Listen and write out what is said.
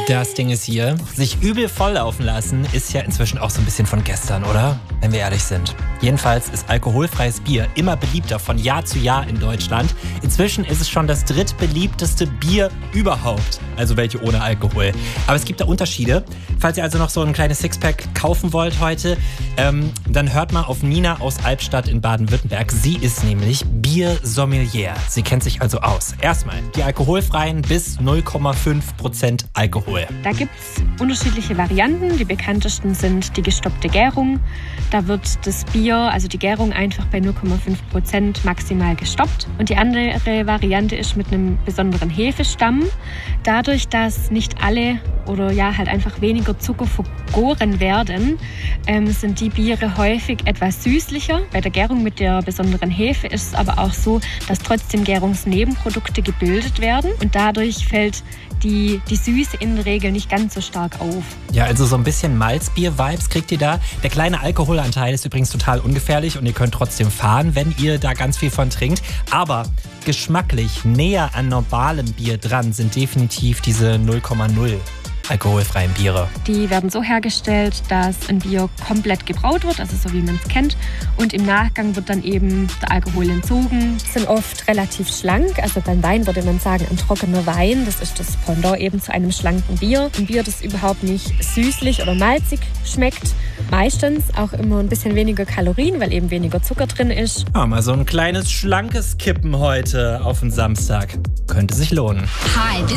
Das Ding ist hier, sich übel volllaufen lassen, ist ja inzwischen auch so ein bisschen von gestern, oder? Wenn wir ehrlich sind. Jedenfalls ist alkoholfreies Bier immer beliebter von Jahr zu Jahr in Deutschland. Inzwischen ist es schon das drittbeliebteste Bier überhaupt. Also welche ohne Alkohol. Aber es gibt da Unterschiede. Falls ihr also noch so ein kleines Sixpack kaufen wollt heute, dann hört mal auf Nina aus Albstadt in Baden-Württemberg. Sie ist nämlich Biersommelier. Sie kennt sich also aus. Erstmal die alkoholfreien bis 0,5% Alkohol. Da gibt es unterschiedliche Varianten. Die bekanntesten sind die gestoppte Gärung. Da wird das Bier, also die Gärung, einfach bei 0,5% maximal gestoppt. Und die andere Variante ist mit einem besonderen Hefestamm. Dadurch, dass nicht alle oder ja halt einfach weniger Zucker vergoren werden, sind die Biere häufig etwas süßlicher. Bei der Gärung mit der besonderen Hefe ist es aber auch so, dass trotzdem Gärungsnebenprodukte gebildet werden und dadurch fällt die Süße in der Regel nicht ganz so stark auf. Ja, also so ein bisschen Malzbier-Vibes kriegt ihr da. Der kleine Alkoholanteil ist übrigens total ungefährlich und ihr könnt trotzdem fahren, wenn ihr da ganz viel von trinkt. Aber geschmacklich näher an normalem Bier dran sind definitiv diese 0,0 alkoholfreien Biere. Die werden so hergestellt, dass ein Bier komplett gebraut wird, also so wie man es kennt. Und im Nachgang wird dann eben der Alkohol entzogen. Sind oft relativ schlank, also beim Wein würde man sagen ein trockener Wein. Das ist das Pendant eben zu einem schlanken Bier. Ein Bier, das überhaupt nicht süßlich oder malzig schmeckt. Meistens auch immer ein bisschen weniger Kalorien, weil eben weniger Zucker drin ist. Ja, mal so ein kleines, schlankes Kippen heute auf den Samstag. Könnte sich lohnen. Hi, this